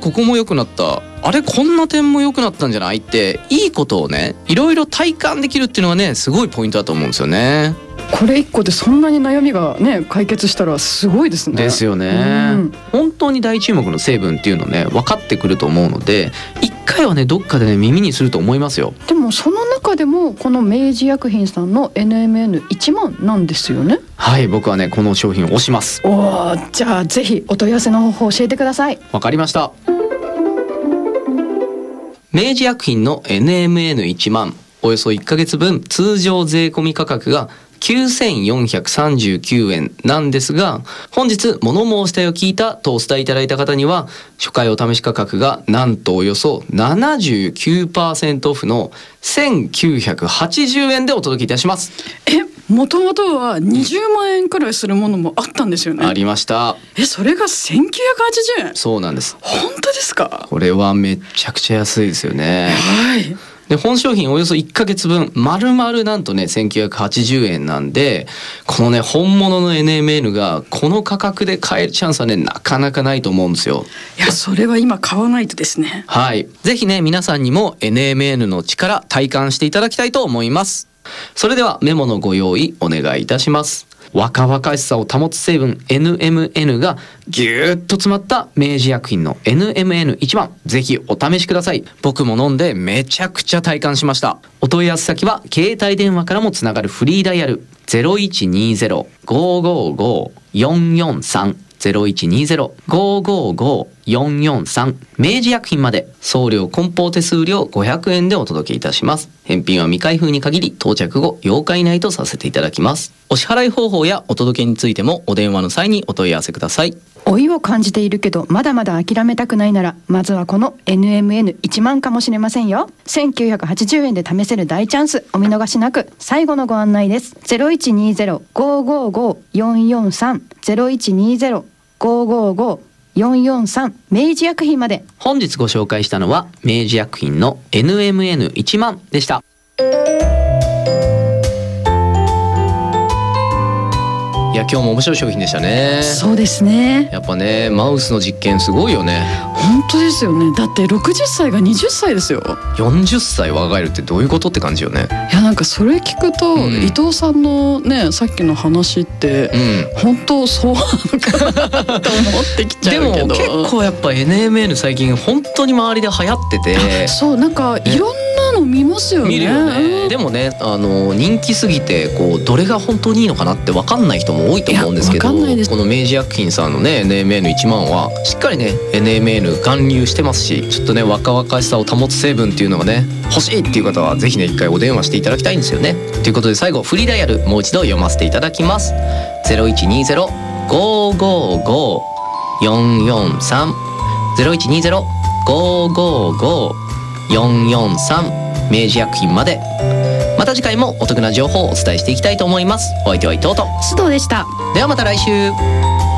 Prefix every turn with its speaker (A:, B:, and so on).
A: ここも良くなった、あれこんな点も良くなったんじゃないって、いいことをねいろいろ体感できるっていうのがねすごいポイントだと思うんですよね。
B: これ1個でそんなに悩みがね解決したらすごいですね。
A: ですよね、本当に大注目の成分っていうのね分かってくると思うので、一回はねどっかでね耳にすると思いますよ。
B: でもその中でもこの明治薬品さんの NMN1 万なんですよね。
A: はい、僕はねこの商品を推します。
B: じゃあぜひお問い合わせの方法教えてください。
A: わかりました。明治薬品の NMN1 万、およそ1ヶ月分通常税込み価格が9439円なんですが、本日物申したいを聞いたとお伝えいただいた方には初回お試し価格がなんとおよそ 79% オフの1980円でお届けいたします。
B: もともとは20万円くらいするものもあったんですよね。
A: ありました。
B: それが1980円。
A: そうなんです。
B: 本当ですか？
A: これはめちゃくちゃ安いですよね。
B: はい。
A: で本商品およそ1ヶ月分丸々なんとね1980円なんで、このね本物の NMN がこの価格で買えるチャンスはねなかなかないと思うんですよ。
B: いやそれは今買わないとですね。
A: はい、ぜひね皆さんにも NMN の力体感していただきたいと思います。それではメモのご用意お願いいたします。若々しさを保つ成分 NMN がぎゅーっと詰まった明治薬品の NMN1 万、ぜひお試しください。僕も飲んでめちゃくちゃ体感しました。お問い合わせ先は携帯電話からもつながるフリーダイヤル 0120-555-443 0120-555-443 明治薬品まで。送料梱包手数料500円でお届けいたします。返品は未開封に限り到着後8日以内とさせていただきます。お支払い方法やお届けについてもお電話の際にお問い合わせください。
B: 老いを感じているけどまだまだ諦めたくないなら、まずはこの NMN1 万かもしれませんよ。1980円で試せる大チャンス、お見逃しなく。最後のご案内です。0120-555-443 0120-555-443 明治薬品まで。
A: 本日ご紹介したのは明治薬品の NMN1 万でした。いや今日も面白い商品でしたね。
B: そうですね。
A: やっぱねマウスの実験すごいよね。
B: 本当ですよね。だって60歳が20歳ですよ。
A: 40歳若返るってどういうことって感じよね。
B: いやなんかそれ聞くと、伊藤さんのねさっきの話って、本当そうなのかなと思ってきちゃうけど。
A: でも結構やっぱ NMN 最近本当に周りで流行ってて、
B: そうなんかいろんなの見ますよね。
A: 見るよね。でもね人気すぎてこうどれが本当にいいのかなって分かんない人も多いと思うんですけど、この明治薬品さんのね NMN1 万はしっかりね NMN 含有してますし、ちょっとね若々しさを保つ成分っていうのがね欲しいっていう方はぜひね一回お電話していただきたいんですよね。ということで最後フリーダイヤルもう一度読ませていただきます。0120-555-443 0120-555-443 明治薬品まで。また次回もお得な情報をお伝えしていきたいと思います。お相手は伊藤と
B: 須藤でした。
A: ではまた来週。